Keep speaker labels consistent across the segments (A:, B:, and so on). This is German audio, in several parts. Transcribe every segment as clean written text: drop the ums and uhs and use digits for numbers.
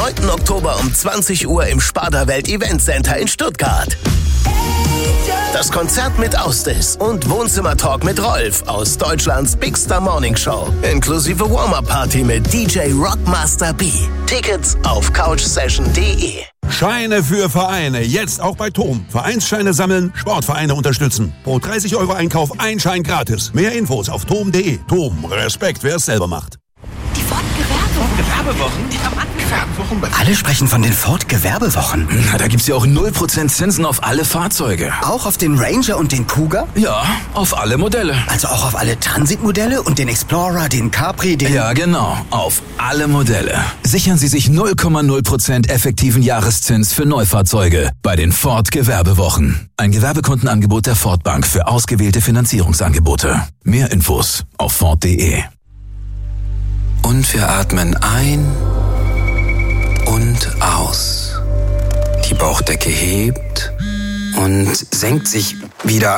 A: 9. Oktober um 20 Uhr im Sparda-Welt Event Center in Stuttgart. Das Konzert mit Austis und Wohnzimmertalk mit Rolf aus Deutschlands Big Star Morning Show. Inklusive Warm-Up-Party mit DJ Rockmaster B. Tickets auf couchsession.de.
B: Scheine für Vereine, jetzt auch bei TOM. Vereinsscheine sammeln, Sportvereine unterstützen. Pro 30 € Einkauf ein Schein gratis. Mehr Infos auf tom.de. TOM, Respekt, wer es selber macht.
C: Die Ford-Gewerbewochen?
D: Ja, Gewerbewochen.
C: Alle sprechen von den Ford-Gewerbewochen.
D: Na, da gibt's ja auch 0% Zinsen auf alle Fahrzeuge.
C: Auch auf den Ranger und den Kuga?
D: Ja, auf alle Modelle.
C: Also auch auf alle Transitmodelle und den Explorer, den Capri, den...
D: Ja, genau. Auf alle Modelle. Sichern Sie sich 0,0% effektiven Jahreszins für Neufahrzeuge bei den Ford-Gewerbewochen. Ein Gewerbekundenangebot der Ford Bank für ausgewählte Finanzierungsangebote. Mehr Infos auf Ford.de. Und wir atmen ein und aus. Die Bauchdecke hebt und senkt sich wieder.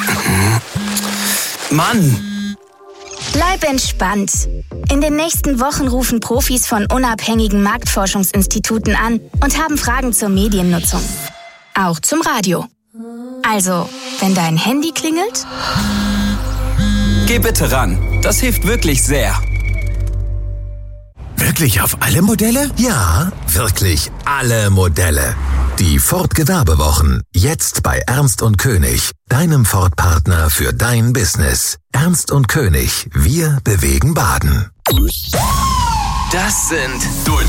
D: Mann!
E: Bleib entspannt. In den nächsten Wochen rufen Profis von unabhängigen Marktforschungsinstituten an und haben Fragen zur Mediennutzung. Auch zum Radio. Also, wenn dein Handy klingelt...
D: Geh bitte ran. Das hilft wirklich sehr.
F: Wirklich auf alle Modelle? Ja, wirklich alle Modelle. Die Ford Gewerbewochen. Jetzt bei Ernst & König. Deinem Ford-Partner für dein Business. Ernst & König. Wir bewegen Baden.
D: Das sind